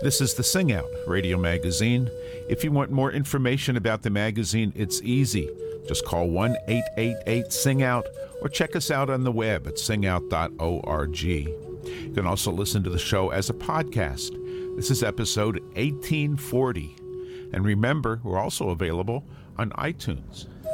This is the Sing Out radio magazine. If you want more information about the magazine, it's easy. Just call 1-888-SING-OUT or check us out on the web at singout.org. You can also listen to the show as a podcast. This is episode 1840. And remember, we're also available on iTunes.